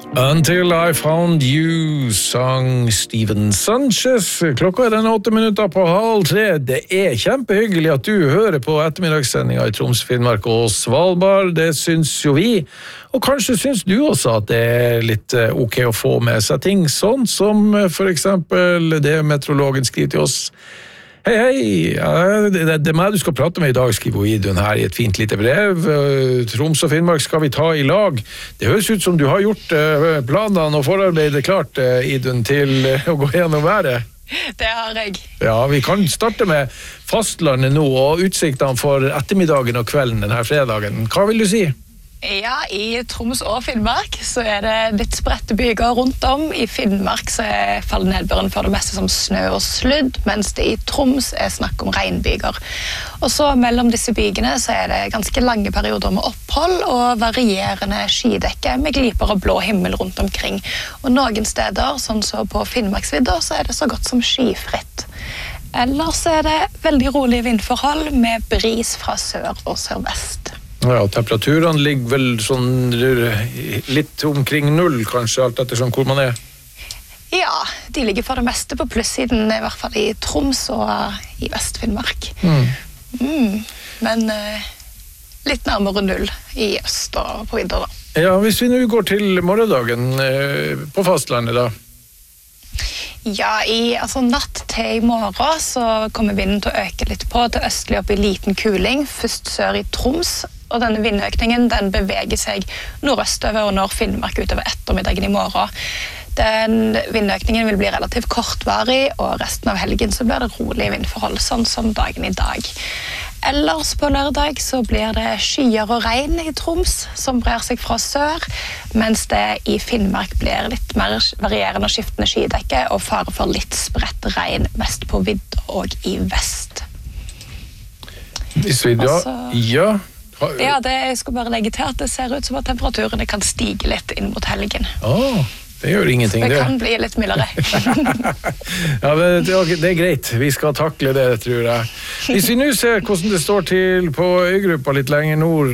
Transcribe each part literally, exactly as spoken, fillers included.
Until I Found You, sang Steven Sanchez. Klokka er den åtte minutter på halv tre. Det er kjempehyggelig at du hører på ettermiddagssendinga i Troms, Finnmark og Svalbard. Det syns jo vi. Og kanskje syns du også at det er litt ok å få med seg ting, sånn som for eksempel det meteorologen skriver til oss. Hei, hei, det er meg du skal prate med i dag, skriver Idun her i et fint lite brev. Troms og Finnmark skal vi ta i lag. Det høres ut som du har gjort planene og forarbeidet klart, Idun, til å gå gjennom været. Det har jeg. Ja, vi kan starte med fastlandet nå, og utsiktene for ettermiddagen og kvelden denne fredagen. Hva vil du si? Ja, i Troms og Finnmark så er det litt spredte byger rundt om. I Finnmark så faller nedbøren for det meste som snø og sludd, mens det i Troms er snakk om regnbyger. Og så mellom disse bygene så er det ganske lange perioder med opphold og varierende skydekke med gliper og blå himmel rundt omkring. Og noen steder, sånn så på Finnmarksvidda, så er det så godt som skyfritt. Ellers er det veldig rolige vindforhold med bris fra sør og sørvest. Ja, temperaturene ligger vel sånn litt omkring null, kanskje, alt etter sånn hvor man er? Ja, de ligger for det meste på plussiden, i hvert fall i Troms og i Vest-Finnmark. Mm. Mm, men uh, litt nærmere null i øst og på videre da. Ja, hvis vi nå går til morgendagen uh, på fastlandet da? Ja, i altså, natt til i morgen så kommer vinden til å øke litt på, til østlig opp i liten kuling, først sør i Troms, og denne vindøkningen den beveger seg nordøstover og når Finnmark utover ettermiddagen i morgen. Den vindøkningen vil bli relativt kortvarig, og resten av helgen så blir det rolig vindforhold, sånn som dagen i dag. Ellers på lørdag så blir det skyer og regn i Troms, som brer seg fra sør, mens det i Finnmark blir litt mer varierende og skiftende skydekke, og fare for litt spredt regn mest på vidda og i vest. Hvis vi da, Også, ja... Ja, det, jeg skal bare legge til at det ser ut som at temperaturene kan stige litt inn mot helgen. Åh, det gjør ingenting, det. Det kan bli litt mildere. Ja, men det er greit. Vi skal takle det, tror jeg. Hvis vi nå ser hvordan det står til på øygruppa litt lenger nord,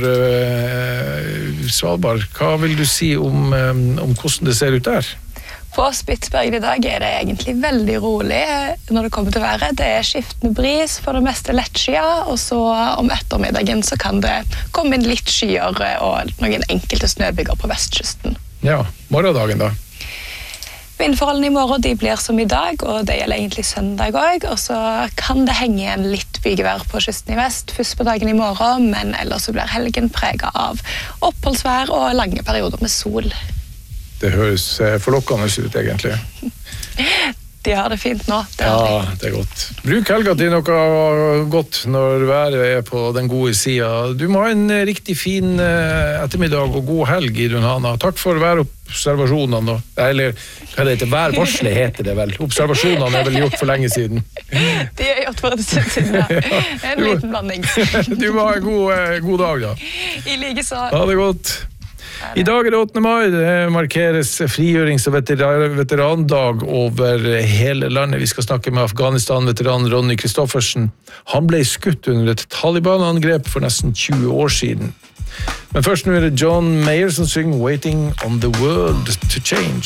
uh, Svalbard, hva vil du si om, um, om hvordan det ser ut der? På Spitsbergen i dag er det egentlig veldig rolig når det kommer til været. Det er skiftende bris, for det meste lettskya, og så om ettermiddagen så kan det komme inn litt skyer og noen enkelte snøbyger på vestkysten. Ja, morgendagen da? Vindforholdene i morgen de blir som i dag, og det gjelder egentlig søndag også, og så kan det henge igjen litt bygevær på kysten i vest, først på dagen i morgen, men ellers så blir helgen preget av oppholdsvær og lange perioder med sol. Det høres forlokkende ut, egentlig. De har det fint nå. Det ja, det er godt. Bruk helga til noe godt når været er på den gode siden. Du må ha en riktig fin ettermiddag og god helg, Idun Hana. Takk for værobservasjonene. Eller, hva det heter? Værvarslet heter det vel. Observasjonene er vel gjort for lenge siden. De er gjort for en stund siden, ja. En liten blanding. Du må ha en god, god dag, da. I like så. Ha det godt. I dag er det åttende mai, det markeres frigjørings- og veterandag over hele landet. Vi skal snakke med Afghanistan-veteran Ronny Kristoffersen. Han ble skutt under et Taliban-angrep for nesten tjue år siden. Men først nå er det John Mayer som synger «Waiting on the World to Change».